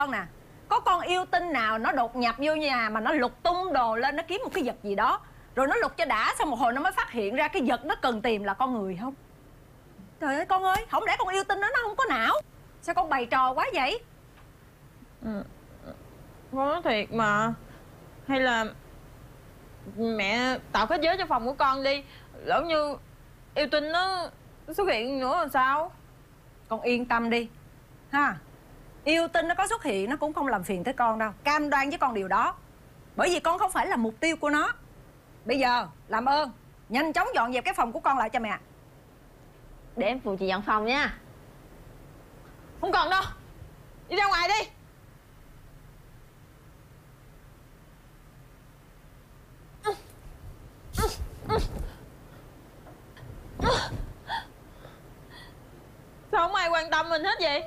Con nè, có con yêu tinh nào nó đột nhập vô nhà mà nó lục tung đồ lên, nó kiếm một cái vật gì đó, rồi nó lục cho đã, xong một hồi nó mới phát hiện ra cái vật nó cần tìm là con người không? Trời ơi con ơi, không lẽ con yêu tinh đó nó không có não? Sao con bày trò quá vậy? Con nói thiệt mà. Hay là mẹ tạo kết giới cho phòng của con đi, lỡ như yêu tinh nó xuất hiện nữa là sao? Con yên tâm đi ha. Yêu tinh nó có xuất hiện nó cũng không làm phiền tới con đâu, cam đoan với con điều đó. Bởi vì con không phải là mục tiêu của nó. Bây giờ làm ơn nhanh chóng dọn dẹp cái phòng của con lại cho mẹ. Để em phụ chị dọn phòng nha. Không cần đâu, đi ra ngoài đi. Sao không ai quan tâm mình hết vậy?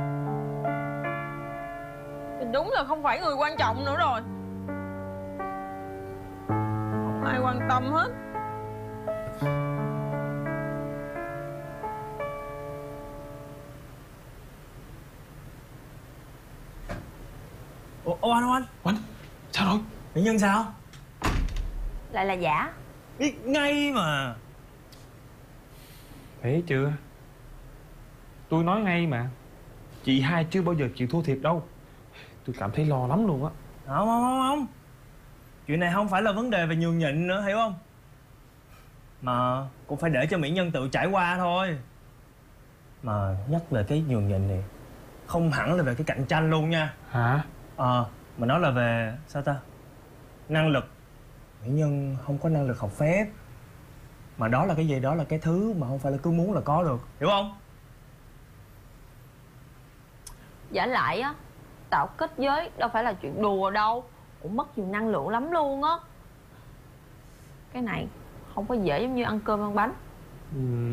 Mình đúng là không phải người quan trọng nữa rồi. Không ai quan tâm hết. Ủa anh Oanh, sao rồi? Bệnh nhân sao? Lại là giả. Biết ngay mà. Thấy chưa? Tôi nói ngay mà. Chị hai chưa bao giờ chịu thua thiệt đâu. Tôi cảm thấy lo lắm luôn á. Không. Chuyện này không phải là vấn đề về nhường nhịn nữa, hiểu không? Mà cũng phải để cho mỹ nhân tự trải qua thôi. Mà nhắc về cái nhường nhịn này, không hẳn là về cái cạnh tranh luôn nha. Hả? Mà nó là về sao ta, năng lực. Mỹ nhân không có năng lực học phép. Mà đó là cái gì? Đó là cái thứ mà không phải là cứ muốn là có được, hiểu không? Giả lại á, tạo kết giới đâu phải là chuyện đùa đâu. Cũng mất nhiều năng lượng lắm luôn á. Cái này không có dễ giống như ăn cơm ăn bánh.